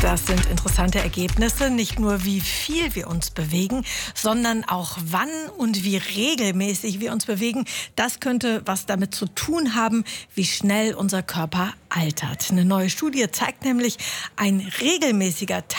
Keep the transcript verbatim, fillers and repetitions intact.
Das sind interessante Ergebnisse. Nicht nur, wie viel wir uns bewegen, sondern auch wann und wie regelmäßig wir uns bewegen. Das könnte was damit zu tun haben, wie schnell unser Körper altert. Eine neue Studie zeigt nämlich, ein regelmäßiger